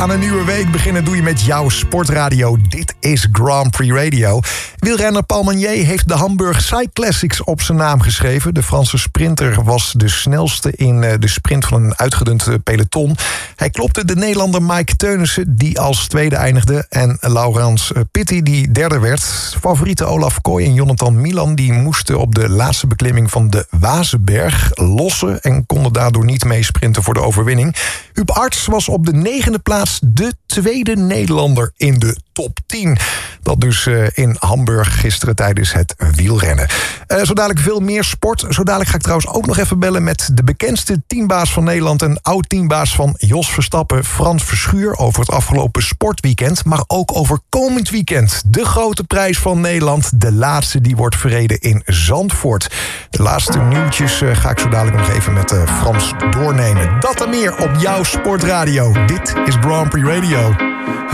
aan een nieuwe week beginnen doe je met jouw sportradio. Dit is Grand Prix Radio. Wielrenner Paul Magnier heeft de Hamburg Cyclassics op zijn naam geschreven. De Franse sprinter was de snelste in de sprint van een uitgedund peloton. Hij klopte de Nederlander Mike Teunissen, die als tweede eindigde. En Laurens Pitty, die derde werd. Favoriete Olaf Kooi en Jonathan Milan die moesten op de laatste beklimming van de Wazenberg lossen en konden daardoor niet meesprinten voor de overwinning. Huub Arts was op de 9e plaats de tweede Nederlander in de top 10. Dat dus in Hamburg gisteren tijdens het wielrennen. Zo dadelijk veel meer sport. Zo dadelijk ga ik trouwens ook nog even bellen met de bekendste teambaas van Nederland en oud-teambaas van Jos Verstappen, Frans Verschuur, over het afgelopen sportweekend, maar ook over komend weekend. De grote prijs van Nederland, de laatste die wordt verreden in Zandvoort. De laatste nieuwtjes ga ik zo dadelijk nog even met Frans doornemen. Dat en meer op jouw sportradio. Dit is Grand Prix Radio.